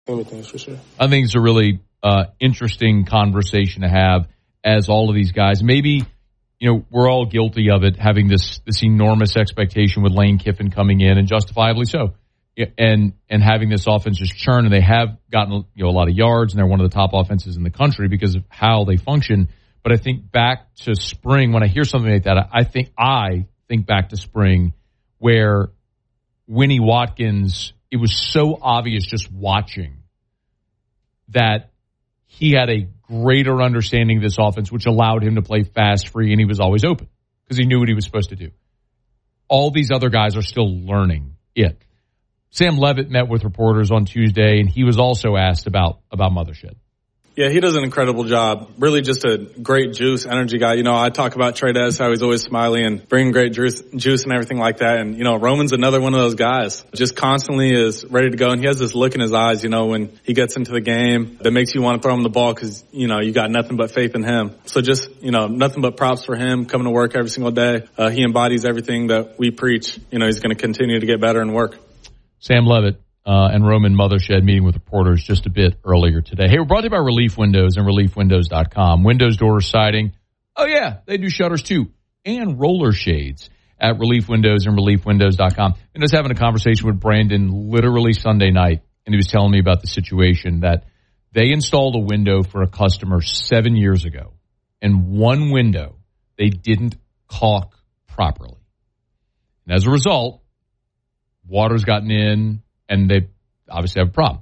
Everything, for sure. I think it's a really interesting conversation to have as all of these guys. Maybe, we're all guilty of it, having this enormous expectation with Lane Kiffin coming in, and justifiably so, and having this offense just churn. And they have gotten a lot of yards, and they're one of the top offenses in the country because of how they function. But I think back to spring, when I hear something like that, I think back to spring where Winnie Watkins, it was so obvious just watching that he had a greater understanding of this offense, which allowed him to play fast, free, and he was always open because he knew what he was supposed to do. All these other guys are still learning it. Sam Levitt met with reporters on Tuesday, and he was also asked about Mothershed. Yeah, he does an incredible job. Really just a great juice, energy guy. I talk about Trey-Dez, how he's always smiling and bringing great juice and everything like that. And, Roman's another one of those guys. Just constantly is ready to go. And he has this look in his eyes, when he gets into the game that makes you want to throw him the ball because, you got nothing but faith in him. So just, nothing but props for him coming to work every single day. He embodies everything that we preach. He's going to continue to get better and work. Sam Levitt. And Roman Mothershed meeting with reporters just a bit earlier today. Hey, we're brought to you by Relief Windows and ReliefWindows.com. Windows, doors, siding. Oh, yeah, they do shutters, too. And roller shades at Relief Windows and ReliefWindows.com. And I was having a conversation with Brandon literally Sunday night, and he was telling me about the situation that they installed a window for a customer 7 years ago. And one window they didn't caulk properly. And as a result, water's gotten in, and they obviously have a problem.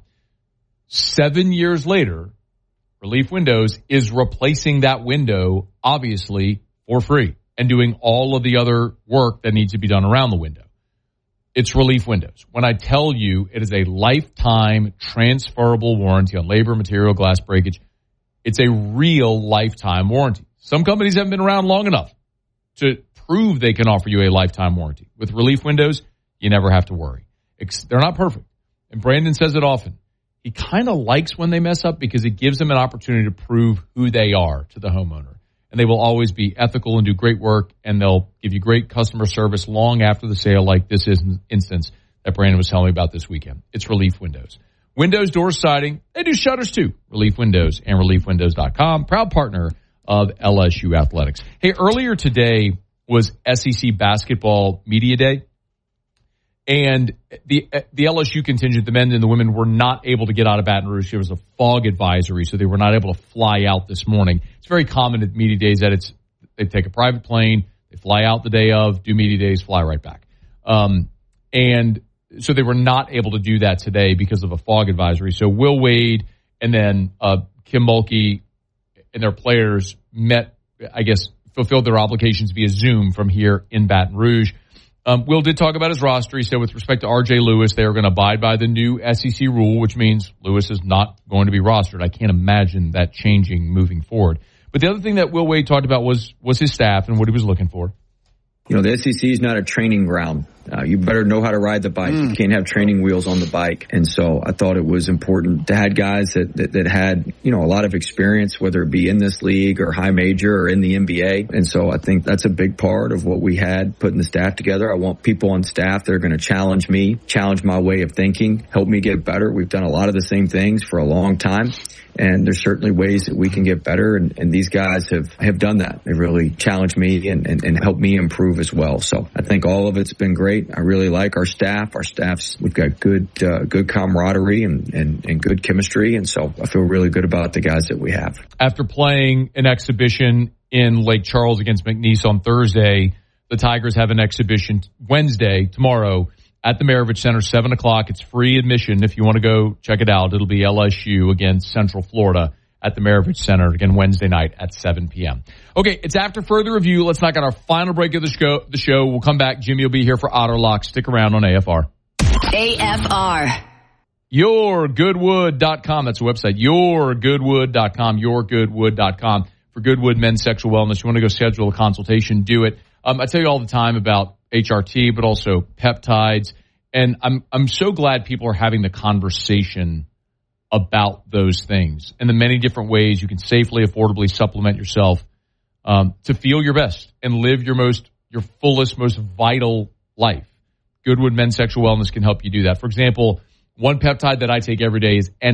7 years later, Relief Windows is replacing that window, obviously, for free and doing all of the other work that needs to be done around the window. It's Relief Windows. When I tell you it is a lifetime transferable warranty on labor, material, glass breakage, it's a real lifetime warranty. Some companies haven't been around long enough to prove they can offer you a lifetime warranty. With Relief Windows, you never have to worry. They're not perfect. And Brandon says it often. He kind of likes when they mess up because it gives them an opportunity to prove who they are to the homeowner. And they will always be ethical and do great work, and they'll give you great customer service long after the sale, like this instance that Brandon was telling me about this weekend. It's Relief Windows. Windows, doors, siding, they do shutters too. Relief Windows and ReliefWindows.com, proud partner of LSU Athletics. Hey, earlier today was SEC Basketball Media Day. And the LSU contingent, the men and the women, were not able to get out of Baton Rouge. There was a fog advisory, so they were not able to fly out this morning. It's very common at media days that they take a private plane, they fly out the day of, do media days, fly right back. And so they were not able to do that today because of a fog advisory. So Will Wade and then Kim Mulkey and their players fulfilled their obligations via Zoom from here in Baton Rouge. Will did talk about his roster. He said with respect to R.J. Lewis, they are going to abide by the new SEC rule, which means Lewis is not going to be rostered. I can't imagine that changing moving forward. But the other thing that Will Wade talked about was his staff and what he was looking for. The SEC is not a training ground. You better know how to ride the bike. You can't have training wheels on the bike. And so I thought it was important to have guys that had, a lot of experience, whether it be in this league or high major or in the NBA. And so I think that's a big part of what we had putting the staff together. I want people on staff that are going to challenge me, challenge my way of thinking, help me get better. We've done a lot of the same things for a long time. And there's certainly ways that we can get better. And these guys have done that. They really challenged me and helped me improve as well. So I think all of it's been great. I really like our staff. We've got good camaraderie and good chemistry. And so I feel really good about the guys that we have. After playing an exhibition in Lake Charles against McNeese on Thursday, the Tigers have an exhibition Wednesday, tomorrow, at the Maravich Center, 7 o'clock. It's free admission if you want to go check it out. It'll be LSU against Central Florida at the Maravich Center, again, Wednesday night at 7 p.m. Okay, it's after further review. Let's knock out our final break of the show. We'll come back. Jimmy will be here for Otter Lock. Stick around on AFR. AFR. YourGoodwood.com. That's the website. YourGoodwood.com. YourGoodwood.com. For Goodwood Men's Sexual Wellness. You want to go schedule a consultation, do it. I tell you all the time about HRT, but also peptides. And I'm so glad people are having the conversation about those things and the many different ways you can safely, affordably supplement yourself to feel your best and live your fullest, most vital life. Goodwood Men's Sexual Wellness can help you do that. For example, one peptide that I take every day is